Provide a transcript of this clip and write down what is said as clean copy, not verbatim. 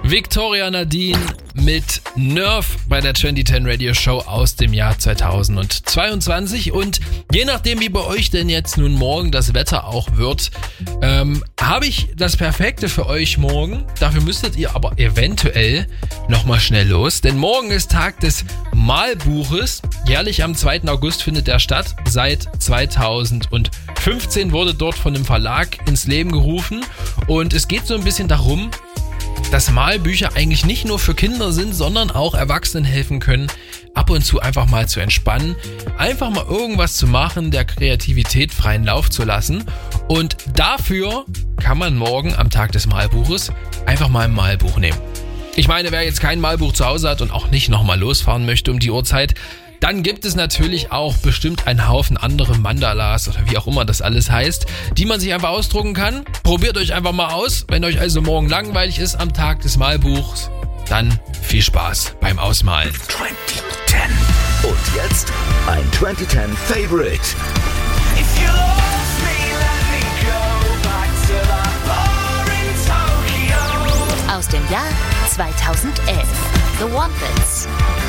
Victoria Nadine mit Nerve bei der 2010 Radio Show aus dem Jahr 2022. Und je nachdem, wie bei euch denn jetzt nun morgen das Wetter auch wird, habe ich das Perfekte für euch morgen. Dafür müsstet ihr aber eventuell nochmal schnell los, denn morgen ist Tag des Malbuches. Jährlich am 2. August findet er statt. Seit 2015 wurde dort von einem Verlag ins Leben gerufen. Und es geht so ein bisschen darum, dass Malbücher eigentlich nicht nur für Kinder sind, sondern auch Erwachsenen helfen können, ab und zu einfach mal zu entspannen, einfach mal irgendwas zu machen, der Kreativität freien Lauf zu lassen. Und dafür kann man morgen am Tag des Malbuches einfach mal ein Malbuch nehmen. Ich meine, wer jetzt kein Malbuch zu Hause hat und auch nicht nochmal losfahren möchte um die Uhrzeit, dann gibt es natürlich auch bestimmt einen Haufen andere Mandalas oder wie auch immer das alles heißt, die man sich einfach ausdrucken kann. Probiert euch einfach mal aus. Wenn euch also morgen langweilig ist am Tag des Malbuchs, dann viel Spaß beim Ausmalen. 2010. Und jetzt ein 2010 Favorite. Aus dem Jahr 2011. The Wombats.